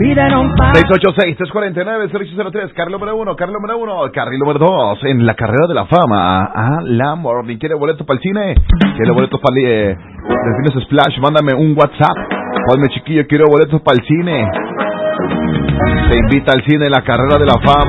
686-349-0803, carril número 1, carril número 1, carril número 2, en la carrera de la fama. Lamborghini, ¿quiere boletos para el cine? ¿Quiere boletos para Delfines Splash? Mándame un WhatsApp. Ponme, chiquillo, quiero boletos para el cine. Te invita al cine, la carrera de la fama.